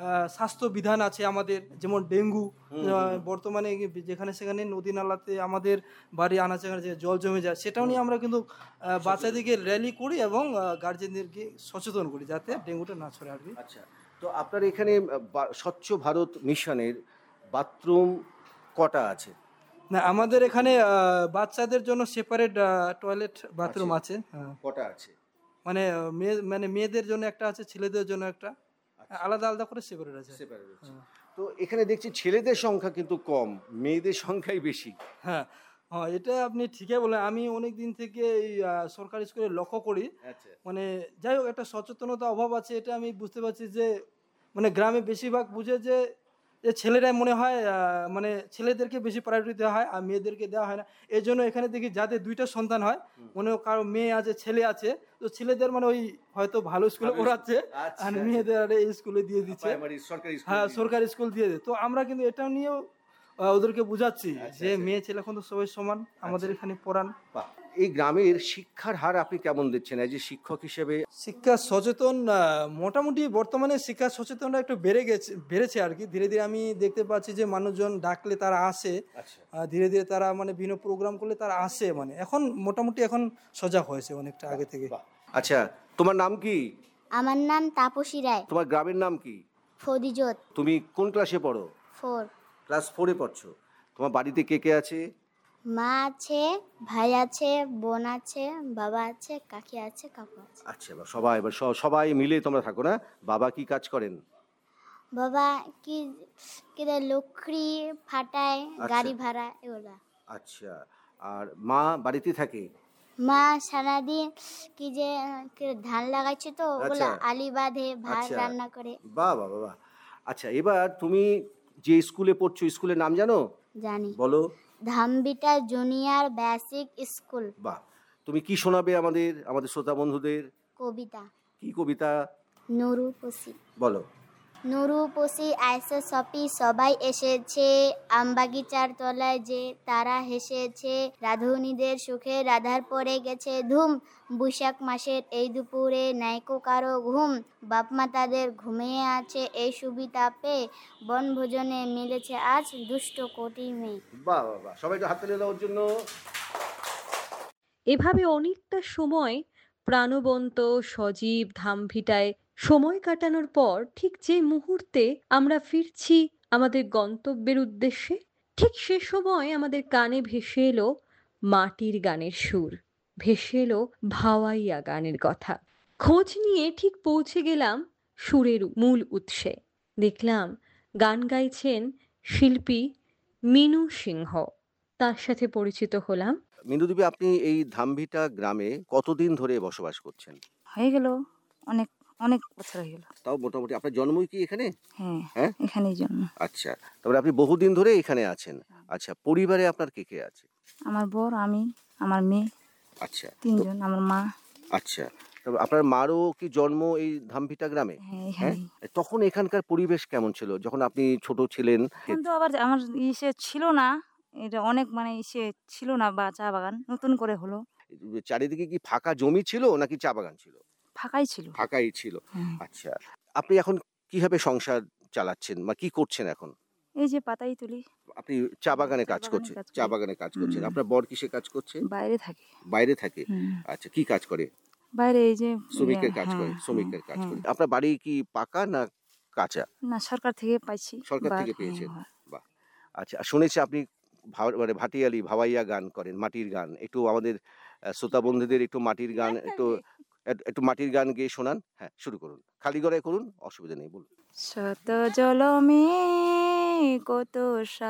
স্বাস্থ্য বিধান আছে আমাদের, যেমন ডেঙ্গু বর্তমানে যেখানে সেখানে নদী নালাতে আমাদের বাড়ি আনাচে যে জল জমে যায়, সেটাও নিয়ে আমরা কিন্তু বাচ্চাদেরকে র্যালি করি এবং গার্জেনদেরকে সচেতন করি যাতে ডেঙ্গুটা না ছড়ে আর কি। আচ্ছা, তো আপনার এখানে স্বচ্ছ ভারত মিশনের বাথরুম কটা আছে? না, আমাদের এখানে বাচ্চাদের জন্য সেপারেট টয়লেট বাথরুম আছে। কটা আছে? মানে মেয়েদের জন্য একটা আছে, ছেলেদের জন্য একটা, আলাদা আলাদা করে সেপারেট আছে। তো এখানে দেখছি ছেলেদের সংখ্যা কিন্তু কম, মেয়েদের সংখ্যাই বেশি। হ্যাঁ হ্যাঁ, এটা আপনি ঠিকই বলেন। আমি অনেক দিন থেকে এই সরকারি স্কুলে লক্ষ্য করি, মানে যাই হোক একটা সচেতনতা অভাব আছে, এটা আমি বুঝতে পারছি যে মানে গ্রামে বেশিরভাগ বুঝে যে ছেলেরাই মনে হয় মানে ছেলেদেরকে বেশি প্রায়োরিটি দেওয়া হয় আর মেয়েদেরকে দেওয়া হয় না। এই জন্য এখানে দেখি যাদের দুইটা সন্তান হয়, মনে কারো মেয়ে আছে ছেলে আছে, তো ছেলেদের মানে ওই হয়তো ভালো স্কুলে পড়াচ্ছে আর মেয়েদের আর এই স্কুলে দিয়ে দিচ্ছে, হ্যাঁ সরকারি স্কুল দিয়ে দিচ্ছে। তো আমরা কিন্তু এটা নিয়েও ওদেরকে বুঝাচ্ছি যে মেয়ে ছেলে এখন তো সবাই সমান, আমাদের এখানে পড়ান। এই গ্রামের শিক্ষার হার আপনি কেমন দিচ্ছেন এই যে শিক্ষক হিসেবে? শিক্ষা সচেতন মোটামুটি বর্তমানে শিক্ষা সচেতনটা একটু বেড়েছে আর কি। ধীরে ধীরে আমি দেখতে পাচ্ছি যে মানুষজন ডাকলে তারা আসে, ধীরে ধীরে তারা মানে বিভিন্ন প্রোগ্রাম করলে তারা আসে, মানে এখন মোটামুটি এখন সজাগ হয়েছে অনেকটা আগে থেকে। আচ্ছা, তোমার নাম কি? আমার নাম তাপসী রায়। তোমার গ্রামের নাম কি? ফদিজত। তুমি কোন ক্লাসে পড়ো? 4। ক্লাস 4-এ পড়ছো। তোমার বাড়িতে কে কে আছে? মা আছে, ভাই আছে, বোন আছে, বাবা আছে, কাকি আছে, কাকু আছে। আচ্ছা, সবাই মিলে তোমরা থাকো না? বাবা কি কাজ করেন? বাবা কি লকড়ি ফাটায়, গাড়ি ভাড়া এগুলা। আচ্ছা, আর মা বাড়িতে থাকে? মা সারাদিন ধান লাগাচ্ছে তো ওগুলা আলি বাঁধে, ভাত রান্না করে। বাহ বাহ বাহ। আচ্ছা, এবার তুমি যে স্কুলে পড়ছো স্কুলের নাম জানো? জানি। বলো। ধামবিটা জুনিয়র বেসিক স্কুল। বাহ, তুমি কি শোনাবে আমাদের শ্রোতা বন্ধুদের? কবিতা। কি কবিতা? নুরুপসি। বলো। নুরুপসি আইসে সপি সবাই এসেছে, আমবাগিচার তলায় যে তারা হেসেছে, রাধুনীদের সুখে রাধার পড়ে গেছে ধুম, বৈশাখ মাসের এই দুপুরে নাইকো কারো ঘুম, বাপমা তাদের ঘুমিয়ে আছে এই সুবিতাপে, বনভোজনে মিলেছে আজ দুষ্ট কোটি মেয়ে। বাহ বাহ বাহ, সবাই একটু হাততালি দাও ওর জন্য। এভাবে অনেকটা সময় প্রাণবন্ত সজীব ধামভিটায় সময় কাটানোর পর ঠিক যে মুহূর্তে আমরা ফিরছি আমাদের গন্তব্যের উদ্দেশ্যে, ঠিক সে সময় আমাদের কানে ভেসে এলো মাটির গানের সুর, ভেসে এলো ভাওয়াইয়া গানের কথা। খোঁজ নিয়ে ঠিক পৌঁছে গেলাম সুরের মূল উৎসে। দেখলাম গান গাইছেন শিল্পী মিনু সিংহ। তার সাথে পরিচিত হলাম। মিনুদেবী, আপনি এই ধামভিটা গ্রামে কতদিন ধরে বসবাস করছেন? হয়ে গেল অনেক অনেক বছর হয়ে গেল। তাও মোটামুটি আপনার জন্মই কি এখানে? হ্যাঁ, এখানেই জন্ম। আচ্ছা, তারপরে আপনি বহুদিন ধরে এখানে আছেন। আচ্ছা, পরিবারে আপনার কে কে আছে? আমার বর, আমি, আমার মেয়ে। আচ্ছা, 3 জন, আমার মা। আচ্ছা, তবে আপনার মারও কি জন্ম এই ধামভিটা গ্রামে? হ্যাঁ। তখন এখানকার পরিবেশ কেমন ছিল যখন আপনি ছোট ছিলেন? কিন্তু আবার আমার ছিল না, এটা অনেক ছিল না, বা চা বাগান নতুন করে হলো। চারিদিকে কি ফাঁকা জমি ছিল নাকি চা বাগান ছিল? ফাঁকাই ছিল। ফাঁকাই ছিল। আচ্ছা, আপনি এখন কিভাবে সংসার চালাচ্ছেন বা কি করছেন এখন? এই যে পাতাই তুলি। আপনি চা বাগানে কাজ করছেন? চা বাগানে কাজ করছেন। আপনার বর কিসে কাজ করছে? বাইরে থাকে। আচ্ছা, কি কাজ করে? বাইরে এই যে শ্রমিকের কাজ করে। শ্রমিকের কাজ করে। আপনার বাড়ি কি পাকা না কাঁচা? না, সরকার থেকে পাইছি। সরকার থেকে পেয়েছেন। বাহ। আচ্ছা, শুনেছি আপনি ভাটিয়ালি ভাওয়াইয়া গান করেন, মাটির গান। একটু আমাদের শ্রোতা বন্ধুদের একটু মাটির গান একটু মাটির গান গেয়ে শোনান। হ্যাঁ, শুরু করুন, খালি গলায় করুন, অসুবিধা নেই, বলুন। শত জলমে কত